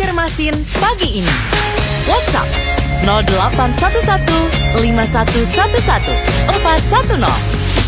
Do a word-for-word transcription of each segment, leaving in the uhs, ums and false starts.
Banjarmasin pagi ini. WhatsApp nol delapan satu satu lima satu satu satu empat satu nol.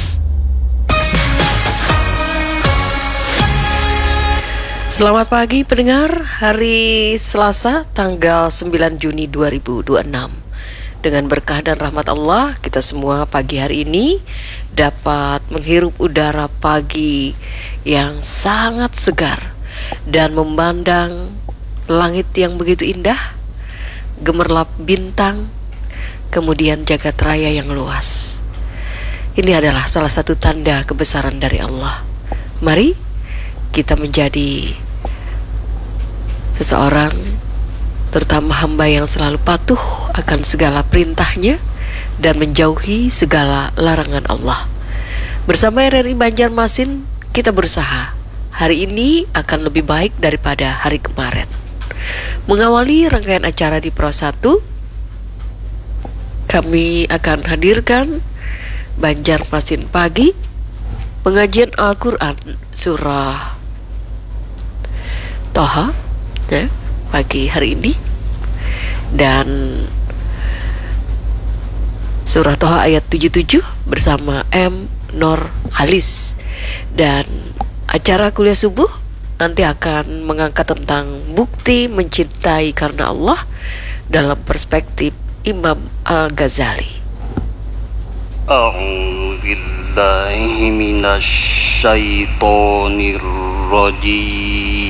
Selamat pagi pendengar, hari Selasa tanggal sembilan Juni dua ribu dua puluh enam. Dengan berkah dan rahmat Allah, kita semua pagi hari ini dapat menghirup udara pagi yang sangat segar dan memandang langit yang begitu indah, gemerlap bintang, kemudian jagat raya yang luas. Ini adalah salah satu tanda kebesaran dari Allah. Mari kita menjadi seseorang, terutama hamba yang selalu patuh akan segala perintahnya dan menjauhi segala larangan Allah. Bersama R R I Banjarmasin, kita berusaha hari ini akan lebih baik daripada hari kemarin. Mengawali rangkaian acara di Pro satu, kami akan hadirkan Banjarmasin Pagi, pengajian Al-Quran surah Toha ya, pagi hari ini, dan surah Toha ayat tujuh puluh tujuh bersama M. Nur Halis. Dan acara kuliah subuh nanti akan mengangkat tentang bukti mencintai karena Allah dalam perspektif Imam Al-Ghazali. A'udzu billahi minasy syaithanir rajim.